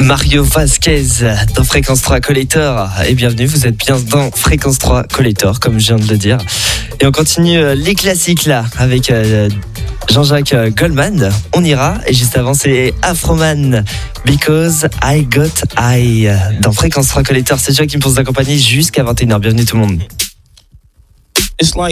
Mario Vasquez dans Fréquence 3 Collector. Et bienvenue, vous êtes bien dans Fréquence 3 Collector, comme je viens de le dire. Et on continue les classiques là, avec Jean-Jacques Goldman. On ira. Et juste avant, c'est Afroman, Because I Got I. Dans Fréquence 3 Collector, c'est Joachim pour vous accompagner jusqu'à 21h. Bienvenue tout le monde.